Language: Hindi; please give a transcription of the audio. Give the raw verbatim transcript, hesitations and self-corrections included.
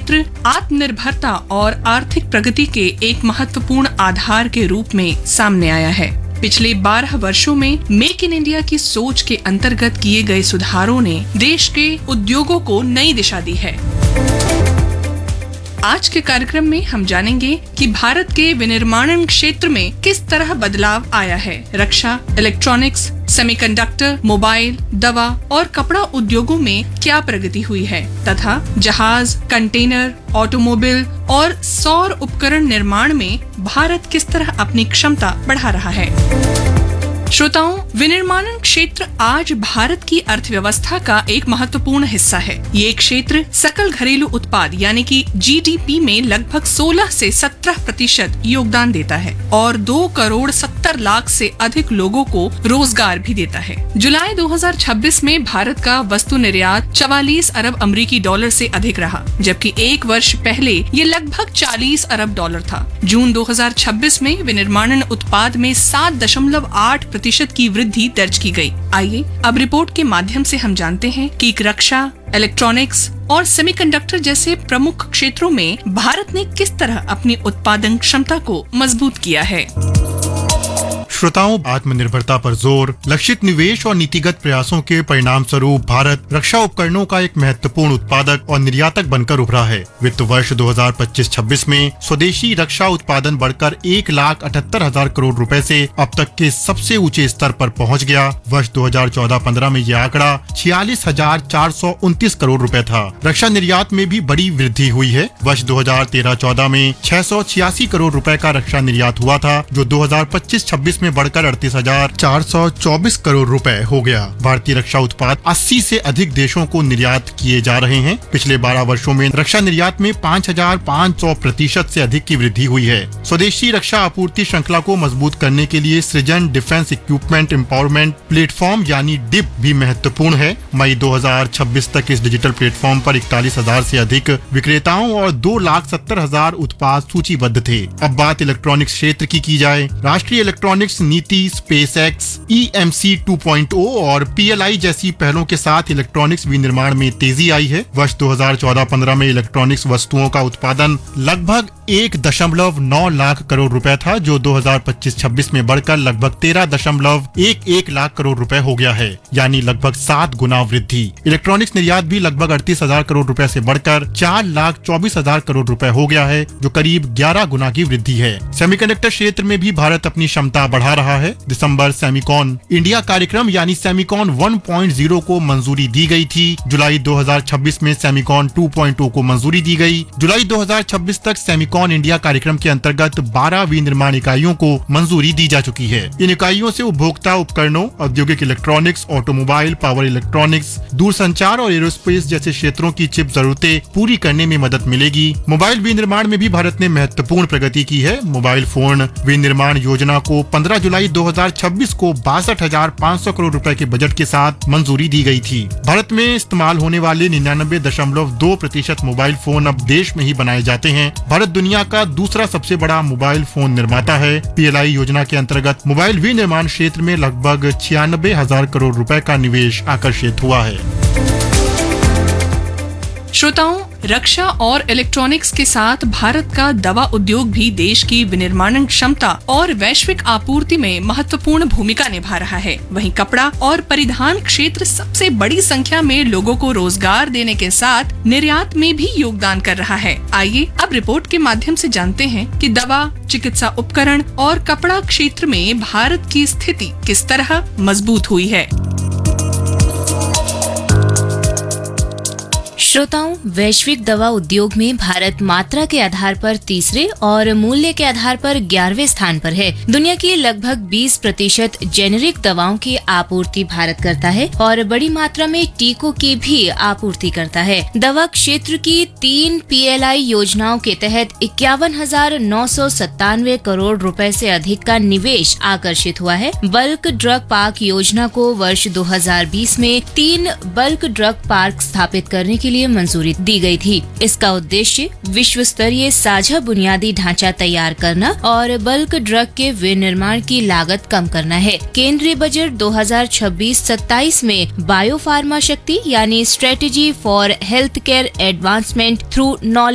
क्षेत्र आत्मनिर्भरता और आर्थिक प्रगति के एक महत्वपूर्ण आधार के रूप में सामने आया है। पिछले बारह वर्षों में मेक इन इंडिया की सोच के अंतर्गत किए गए सुधारों ने देश के उद्योगों को नई दिशा दी है। आज के कार्यक्रम में हम जानेंगे कि भारत के विनिर्माण क्षेत्र में किस तरह बदलाव आया है। रक्षा, इलेक्ट्रॉनिक्स, सेमीकंडक्टर, मोबाइल, दवा और कपड़ा उद्योगों में क्या प्रगति हुई है तथा जहाज, कंटेनर, ऑटोमोबाइल और सौर उपकरण निर्माण में भारत किस तरह अपनी क्षमता बढ़ा रहा है। श्रोताओं, विनिर्माण क्षेत्र आज भारत की अर्थव्यवस्था का एक महत्वपूर्ण हिस्सा है। ये क्षेत्र सकल घरेलू उत्पाद यानी कि जी डी पी में लगभग सोलह से सत्रह प्रतिशत योगदान देता है और दो करोड़ सत्तर लाख से अधिक लोगों को रोजगार भी देता है। जुलाई दो हज़ार छब्बीस में भारत का वस्तु निर्यात चवालीस अरब अमेरिकी डॉलर से अधिक रहा, जबकि एक वर्ष पहले ये लगभग चालीस अरब डॉलर था। जून दो हज़ार छब्बीस में विनिर्माण उत्पाद में सात दशमलव आठ प्रतिशत की वृद्धि दर्ज की गई। आइए अब रिपोर्ट के माध्यम से हम जानते हैं कि रक्षा, इलेक्ट्रॉनिक्स और सेमीकंडक्टर जैसे प्रमुख क्षेत्रों में भारत ने किस तरह अपनी उत्पादन क्षमता को मजबूत किया है। श्रोताओं, आत्मनिर्भरता पर जोर, लक्षित निवेश और नीतिगत प्रयासों के परिणाम स्वरूप भारत रक्षा उपकरणों का एक महत्वपूर्ण उत्पादक और निर्यातक बनकर उभरा है। वित्त वर्ष दो हज़ार पच्चीस छब्बीस में स्वदेशी रक्षा उत्पादन बढ़कर एक लाख अठहत्तर हजार करोड़ रुपए से अब तक के सबसे ऊंचे स्तर पर पहुंच गया। वर्ष दो हज़ार चौदह पंद्रह में यह आंकड़ा छियालीस हजार चार सौ उनतीस करोड़ रुपए था। रक्षा निर्यात में भी बड़ी वृद्धि हुई है। वर्ष दो हज़ार तेरह चौदह में छह सौ छियासी करोड़ रुपए का रक्षा निर्यात हुआ था, जो दो हज़ार पच्चीस छब्बीस में बढ़कर अड़तीस हजार चार सौ चौबीस करोड़ रुपए हो गया। भारतीय रक्षा उत्पाद अस्सी से अधिक देशों को निर्यात किए जा रहे हैं। पिछले बारह वर्षों में रक्षा निर्यात में पाँच हजार पाँच सौ प्रतिशत से अधिक की वृद्धि हुई है। स्वदेशी रक्षा आपूर्ति श्रृंखला को मजबूत करने के लिए सृजन डिफेंस इक्विपमेंट एम्पावरमेंट प्लेटफॉर्म यानी डिप भी महत्वपूर्ण है। मई दो हज़ार छब्बीस तक इस डिजिटल प्लेटफॉर्म पर इकतालीस हजार से अधिक विक्रेताओं और दो लाख सत्तर हजार उत्पाद सूचीबद्ध थे। अब बात इलेक्ट्रॉनिक्स क्षेत्र की की जाए। राष्ट्रीय इलेक्ट्रॉनिक्स नीति, SpaceX, E M C two point ओ और पी एल आई जैसी पहलों के साथ इलेक्ट्रॉनिक्स विनिर्माण में तेजी आई है। वर्ष दो हज़ार चौदह पंद्रह में इलेक्ट्रॉनिक्स वस्तुओं का उत्पादन लगभग एक दशमलव नौ लाख करोड़ रुपए था, जो दो हज़ार पच्चीस छब्बीस में बढ़कर लगभग तेरह दशमलव एक एक लाख करोड़ रुपए हो गया है, यानी लगभग सात गुना वृद्धि। इलेक्ट्रॉनिक्स निर्यात भी लगभग अड़तीस हजार करोड़ रुपए से बढ़कर चार लाख चौबीस हजार करोड़ रुपए हो गया है, जो करीब ग्यारह गुना की वृद्धि है। सेमीकंडक्टर क्षेत्र में भी भारत अपनी क्षमता बढ़ा रहा है। दिसंबर सेमिकॉन इंडिया कार्यक्रम यानी सेमिकॉन वन पॉइंट ज़ीरो को मंजूरी दी गई थी। जुलाई दो हज़ार छब्बीस में सेमिकॉन टू पॉइंट ओ को मंजूरी दी गई। जुलाई दो हज़ार छब्बीस तक सेमिकॉन इंडिया कार्यक्रम के अंतर्गत बारह विनिर्माण इकाइयों को मंजूरी दी जा चुकी है। इन इकाइयों से उपभोक्ता उपकरणों, औद्योगिक इलेक्ट्रॉनिक्स, ऑटोमोबाइल, पावर इलेक्ट्रॉनिक्स, दूरसंचार और एरोस्पेस जैसे क्षेत्रों की चिप जरूरतें पूरी करने में मदद मिलेगी। मोबाइल विनिर्माण में भी भारत ने महत्वपूर्ण प्रगति की है। मोबाइल फोन विनिर्माण योजना को पंद्रह जुलाई दो हज़ार छब्बीस को बासठ हजार पाँच सौ करोड़ रुपए के बजट के साथ मंजूरी दी गई थी। भारत में इस्तेमाल होने वाले निन्यानबे दशमलव दो प्रतिशत मोबाइल फोन अब देश में ही बनाए जाते हैं। भारत दुनिया का दूसरा सबसे बड़ा मोबाइल फोन निर्माता है। पी एल आई योजना के अंतर्गत मोबाइल विनिर्माण क्षेत्र में लगभग छियानबे हजार करोड़ रुपए का निवेश आकर्षित हुआ है। श्रोताओं, रक्षा और इलेक्ट्रॉनिक्स के साथ भारत का दवा उद्योग भी देश की विनिर्माण क्षमता और वैश्विक आपूर्ति में महत्वपूर्ण भूमिका निभा रहा है। वहीं कपड़ा और परिधान क्षेत्र सबसे बड़ी संख्या में लोगों को रोजगार देने के साथ निर्यात में भी योगदान कर रहा है। आइए अब रिपोर्ट के माध्यम से जानते हैं कि दवा, चिकित्सा उपकरण और कपड़ा क्षेत्र में भारत की स्थिति किस तरह मजबूत हुई है। श्रोताओं, वैश्विक दवा उद्योग में भारत मात्रा के आधार पर तीसरे और मूल्य के आधार पर ग्यारहवें स्थान पर है। दुनिया की लगभग बीस प्रतिशत जेनेरिक दवाओं की आपूर्ति भारत करता है और बड़ी मात्रा में टीकों की भी आपूर्ति करता है। दवा क्षेत्र की तीन पी एल आई योजनाओं के तहत इक्यावन हजार नौ सौ सत्तानवे करोड़ रुपए से अधिक का निवेश आकर्षित हुआ है। बल्क ड्रग पार्क योजना को वर्ष दो हज़ार बीस में तीन बल्क ड्रग पार्क स्थापित करने के लिए मंजूरी दी गई थी। इसका उद्देश्य विश्व स्तरीय साझा बुनियादी ढांचा तैयार करना और बल्क ड्रग के विनिर्माण की लागत कम करना है। केंद्रीय बजट दो हज़ार छब्बीस सत्ताईस में बायो फार्मा शक्ति यानी strategy for health care advancement through knowledge